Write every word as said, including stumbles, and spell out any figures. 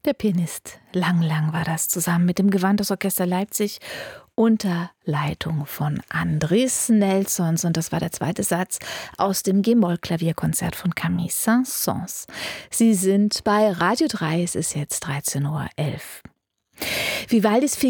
Der Pianist Lang Lang war das, zusammen mit dem Gewandhausorchester Leipzig unter Leitung von Andris Nelsons. Und das war der zweite Satz aus dem G-Moll-Klavierkonzert von Camille Saint-Saëns. Sie sind bei Radio drei, es ist jetzt dreizehn Uhr elf. Vivaldis